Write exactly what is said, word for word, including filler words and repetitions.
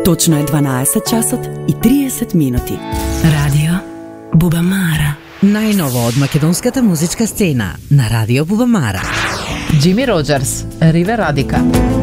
Точно е дванаесет часот и триесет минути. Радио Бубамара. Најново од македонската музичка сцена на Радио Бубамара. Джими Роџерс, Ривер Радика.